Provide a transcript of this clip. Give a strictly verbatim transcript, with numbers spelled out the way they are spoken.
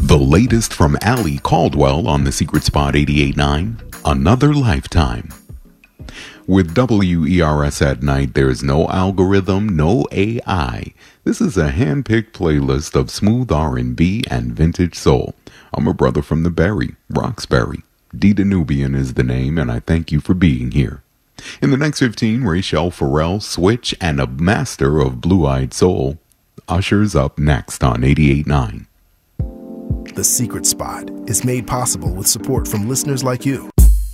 The latest from Allie Caldwell on The Secret Spot eighty-eight point nine, Another Lifetime. With W E R S at night, there's no algorithm, no A I. This is a hand-picked playlist of smooth R and B and vintage soul. I'm a brother from the Berry, Roxbury. D. Danubian is the name, and I thank you for being here. In the next fifteen, Rachelle Farrell, Switch, and a master of blue-eyed soul. Usher's up next on eighty-eight point nine. The Secret Spot is made possible with support from listeners like you.